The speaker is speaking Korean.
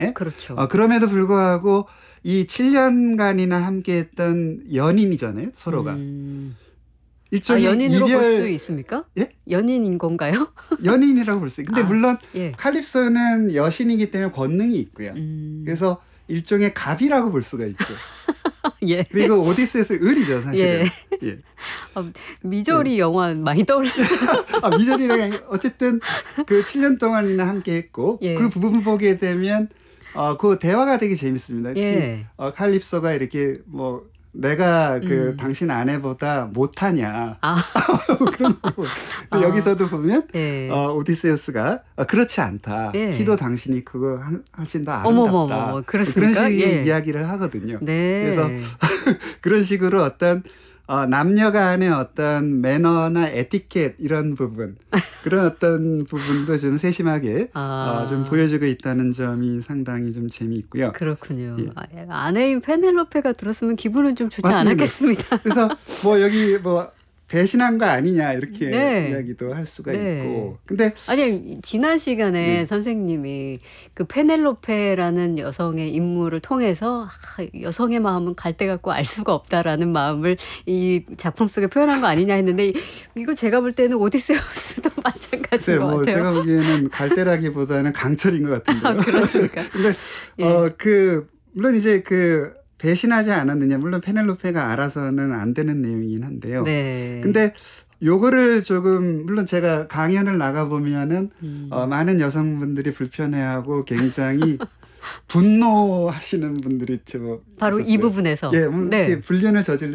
그렇죠. 그럼에도 불구하고 이 7년간이나 함께했던 연인이잖아요, 서로가. 일종의 연인으로 이별... 볼 수 있습니까? 예? 연인인 건가요? 연인이라고 볼 수 있어요. 근데 물론 예. 칼립소는 여신이기 때문에 권능이 있고요. 그래서 일종의 갑이라고 볼 수가 있죠. 예. 그리고 오디세우스 을이죠, 사실은. 예. 예. 미저리 영화 많이 떠올랐어요. 미저리랑 어쨌든 그 7년 동안이나 함께했고 예. 그 부분 보게 되면 그 대화가 되게 재밌습니다. 특히 예. 칼립소가 이렇게 뭐 내가 당신 아내보다 못하냐. 그런 거. 근데 여기서도 보면 예. 오디세우스가 그렇지 않다. 예. 키도 당신이 그거 훨씬 더 아름답다. 어머머머, 그렇습니까? 그런 식의 예. 이야기를 하거든요. 네. 그래서 그런 식으로 어떤 남녀 간의 어떤 매너나 에티켓 이런 부분 그런 어떤 부분도 좀 세심하게 좀 보여주고 있다는 점이 상당히 좀 재미있고요. 그렇군요. 예. 아내인 페넬로페가 들었으면 기분은 좀 좋지 맞습니다. 않았겠습니다. 그래서 뭐 여기 뭐 배신한 거 아니냐 이렇게 네. 이야기도 할 수가 네. 있고. 근데 아니 지난 시간에 선생님이 그 페넬로페라는 여성의 인물을 통해서 여성의 마음은 갈대 같고 알 수가 없다라는 마음을 이 작품 속에 표현한 거 아니냐 했는데 이거 제가 볼 때는 오디세우스도 마찬가지인 것 뭐 같아요. 제가 보기에는 갈대라기보다는 강철인 것 같은데요. 그렇습니까? 근데 예. 물론 이제 배신하지 않았느냐. 물론 페넬로페가 알아서는 안 되는 내용이긴 한데요. 네. 근데 요거를 조금 물론 제가 강연을 나가보면은 많은 여성분들이 불편해하고 굉장히 분노하시는 분들이 있죠. 바로 이 부분에서. 예, 이렇게 불륜을 저지르